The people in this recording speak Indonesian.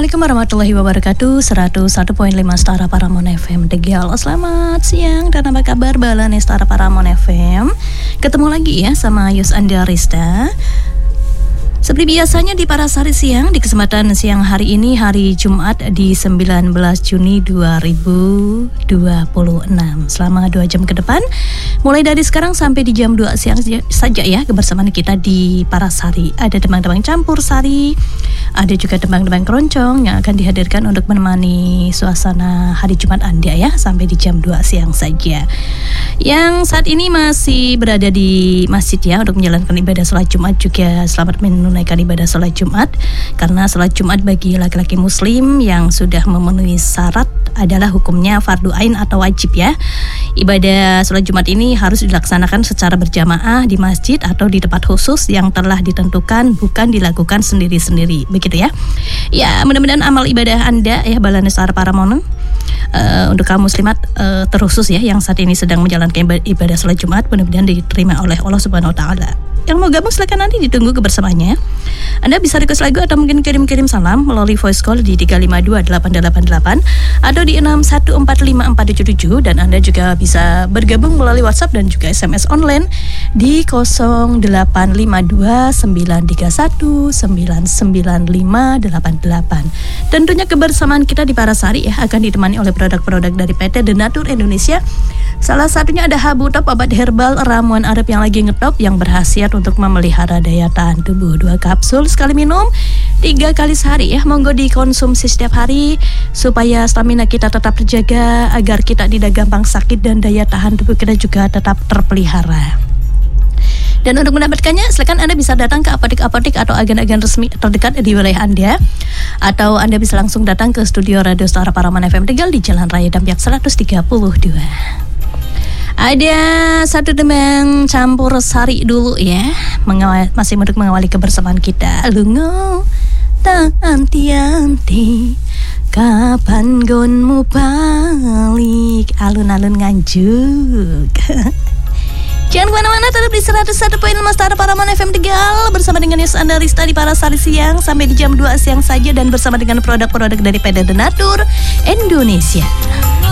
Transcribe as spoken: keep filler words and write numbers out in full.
Assalamualaikum warahmatullahi wabarakatuh. seratus satu koma lima Setara Paramon F M Tegal. Selamat siang dan apa kabar Balane Setara Paramon F M. Ketemu lagi ya sama Yus Anda Rista. Seperti biasanya di Parasari Siang, di kesempatan siang hari ini, hari Jumat di sembilan belas Juni dua ribu dua puluh enam. Selama dua jam ke depan, mulai dari sekarang sampai di jam dua siang saja ya, kebersamaan kita di Parasari. Ada tembang-tembang campur sari, ada juga tembang-tembang keroncong yang akan dihadirkan untuk menemani suasana hari Jumat Anda ya, sampai di jam dua siang saja. Yang saat ini masih berada di masjid ya, untuk menjalankan ibadah sholat Jumat juga selamat menunaikan ibadah sholat Jumat, karena sholat Jumat bagi laki-laki muslim yang sudah memenuhi syarat adalah hukumnya fardu ain atau wajib ya. Ibadah sholat Jumat ini harus dilaksanakan secara berjamaah di masjid atau di tempat khusus yang telah ditentukan, bukan dilakukan sendiri-sendiri, begitu ya. Ya, mudah-mudahan amal ibadah Anda ya Balane Setara Paramon Uh, untuk kaum muslimat uh, terkhusus ya yang saat ini sedang menjalankan ibadah sholat Jumat, mudah-mudahan diterima oleh Allah Subhanahu Wa Taala. Yang mau gabung silakan nanti ditunggu kebersamaannya. Anda bisa request lagu atau mungkin kirim-kirim salam melalui voice call di tiga lima dua delapan delapan delapan atau di enam satu empat lima empat tujuh tujuh, dan Anda juga bisa bergabung melalui WhatsApp dan juga S M S online di nol delapan lima dua sembilan tiga satu sembilan sembilan lima delapan delapan. Tentunya kebersamaan kita di Parasari ya akan ditemani oleh produk-produk dari P T The Natur Indonesia. Salah satunya ada Habu Top, obat herbal ramuan Arab yang lagi ngetop, yang berkhasiat untuk memelihara daya tahan tubuh. Dua kapsul sekali minum tiga kali sehari ya. Monggo dikonsumsi setiap hari supaya stamina kita tetap terjaga, agar kita tidak gampang sakit dan daya tahan tubuh kita juga tetap terpelihara. Dan untuk mendapatkannya, silakan Anda bisa datang ke apotek-apotek atau agen-agen resmi terdekat di wilayah Anda, atau Anda bisa langsung datang ke studio Radio Setara Paramon F M Tegal di Jalan Raya Dampiak seratus tiga puluh dua. Ada satu tembang campur sari dulu ya, mengawal, masih untuk mengawali kebersamaan kita. Lungo tak anti-anti, kapan gonmu balik, alun-alun Nganjuk. Jangan kemana-mana, tetap di seratus satu koma lima Setara Paramon F M Tegal bersama dengan Yus Anda Rista di Parasari Siang sampai di jam dua siang saja, dan bersama dengan produk-produk dari P T The Natur Indonesia.